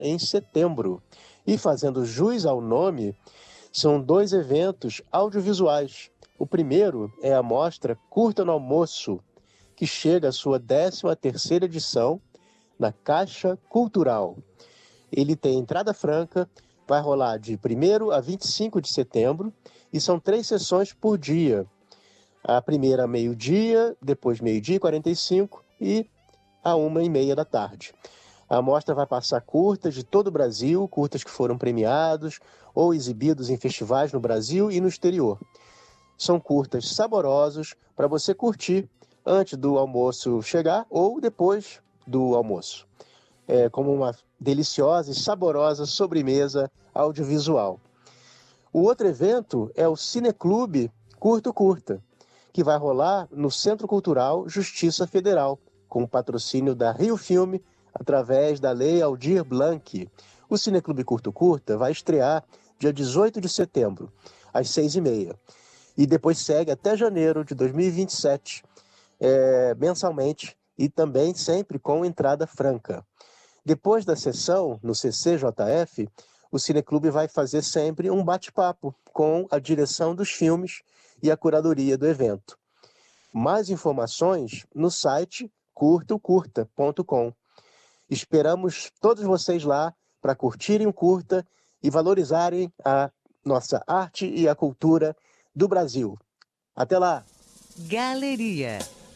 em setembro. E fazendo jus ao nome, são 2 eventos audiovisuais. O primeiro é a mostra Curta no Almoço, que chega à sua 13ª edição na Caixa Cultural. Ele tem entrada franca, vai rolar de 1º a 25 de setembro e são 3 sessões por dia. A primeira, meio-dia, depois meio-dia e 45 e a 1h30 da tarde. A mostra vai passar curtas de todo o Brasil, curtas que foram premiados ou exibidos em festivais no Brasil e no exterior. São curtas saborosos para você curtir antes do almoço chegar ou depois do almoço. É como uma deliciosa e saborosa sobremesa audiovisual. O outro evento é o Cineclube Curto Curta, que vai rolar no Centro Cultural Justiça Federal, com o patrocínio da Rio Filme, através da Lei Aldir Blanc. O Cineclube Curto Curta vai estrear dia 18 de setembro, às 6h30. E depois segue até janeiro de 2027, mensalmente, e também sempre com entrada franca. Depois da sessão, no CCJF, o Cineclube vai fazer sempre um bate-papo com a direção dos filmes e a curadoria do evento. Mais informações no site curtocurta.com. Esperamos todos vocês lá para curtirem o curta e valorizarem a nossa arte e a cultura do Brasil. Até lá! Galeria.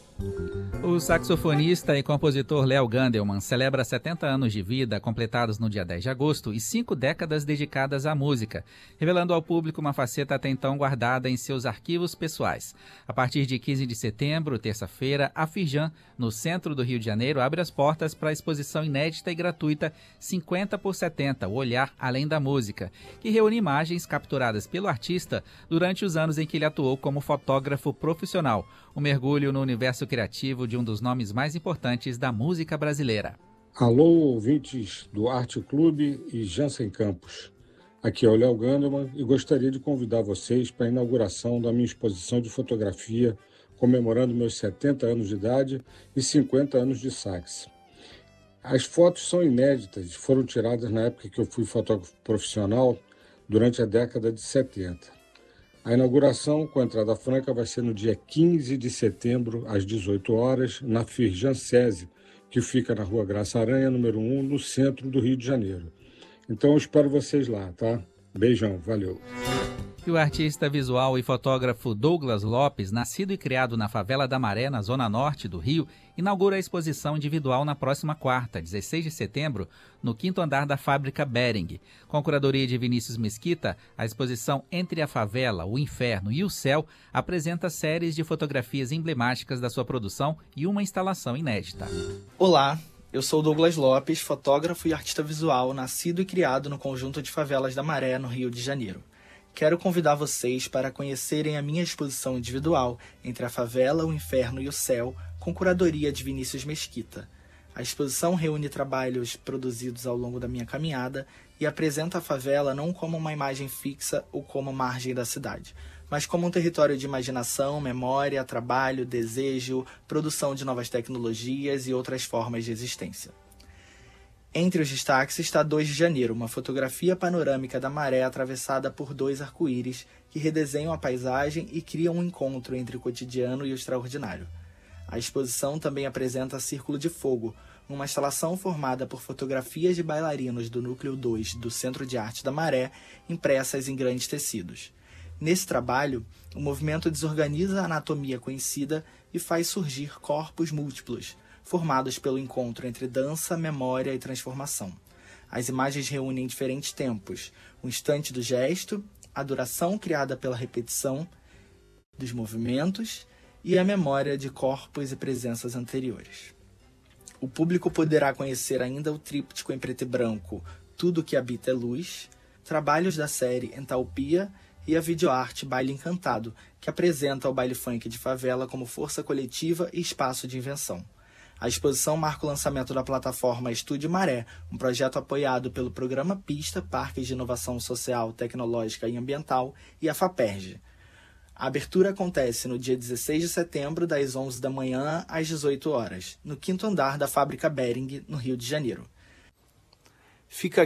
O saxofonista e compositor Léo Gandelman celebra 70 anos de vida, completados no dia 10 de agosto, e 5 décadas dedicadas à música, revelando ao público uma faceta até então guardada em seus arquivos pessoais. A partir de 15 de setembro, terça-feira, a Firjan, no centro do Rio de Janeiro, abre as portas para a exposição inédita e gratuita 50 por 70, O Olhar Além da Música, que reúne imagens capturadas pelo artista durante os anos em que ele atuou como fotógrafo profissional, um mergulho no universo criativo de um dos nomes mais importantes da música brasileira. Alô, ouvintes do Arte Clube e Jansen Campos. Aqui é o Léo Gandelman e gostaria de convidar vocês para a inauguração da minha exposição de fotografia comemorando meus 70 anos de idade e 50 anos de sax. As fotos são inéditas, foram tiradas na época que eu fui fotógrafo profissional, durante a década de 70. A inauguração, com entrada franca, vai ser no dia 15 de setembro, às 18 horas, na Firjan SESI, que fica na Rua Graça Aranha, número 1, no centro do Rio de Janeiro. Então eu espero vocês lá, tá? Beijão, valeu! E o artista visual e fotógrafo Douglas Lopes, nascido e criado na favela da Maré, na zona norte do Rio, inaugura a exposição individual na próxima quarta, 16 de setembro, no 5º andar da Fábrica Bering. Com a curadoria de Vinícius Mesquita, a exposição Entre a Favela, o Inferno e o Céu apresenta séries de fotografias emblemáticas da sua produção e uma instalação inédita. Olá, eu sou Douglas Lopes, fotógrafo e artista visual, nascido e criado no conjunto de favelas da Maré, no Rio de Janeiro. Quero convidar vocês para conhecerem a minha exposição individual Entre a Favela, o Inferno e o Céu, com curadoria de Vinícius Mesquita. A exposição reúne trabalhos produzidos ao longo da minha caminhada e apresenta a favela não como uma imagem fixa ou como margem da cidade, mas como um território de imaginação, memória, trabalho, desejo, produção de novas tecnologias e outras formas de existência. Entre os destaques está 2 de janeiro, uma fotografia panorâmica da Maré atravessada por 2 arco-íris que redesenham a paisagem e criam um encontro entre o cotidiano e o extraordinário. A exposição também apresenta Círculo de Fogo, uma instalação formada por fotografias de bailarinos do Núcleo 2 do Centro de Arte da Maré, impressas em grandes tecidos. Nesse trabalho, o movimento desorganiza a anatomia conhecida e faz surgir corpos múltiplos, formados pelo encontro entre dança, memória e transformação. As imagens reúnem diferentes tempos, o instante do gesto, a duração criada pela repetição dos movimentos e a memória de corpos e presenças anteriores. O público poderá conhecer ainda o tríptico em preto e branco Tudo que Habita é Luz, trabalhos da série Entalpia e a videoarte Baile Encantado, que apresenta o baile funk de favela como força coletiva e espaço de invenção. A exposição marca o lançamento da plataforma Estúdio Maré, um projeto apoiado pelo Programa Pista, Parques de Inovação Social, Tecnológica e Ambiental e a FAPERJ. A abertura acontece no dia 16 de setembro, das 11 da manhã às 18 horas, no 5º andar da Fábrica Bering, no Rio de Janeiro. Fica